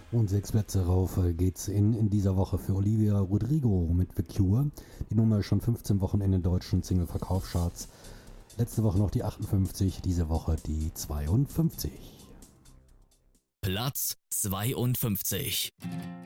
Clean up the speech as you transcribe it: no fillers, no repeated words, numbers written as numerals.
Und 6 Plätze rauf geht's in dieser Woche für Olivia Rodrigo mit The Cure. Die Nummer ist schon 15 Wochen in den deutschen Single-Verkaufscharts. Letzte Woche noch die 58, diese Woche die 52. Platz 52.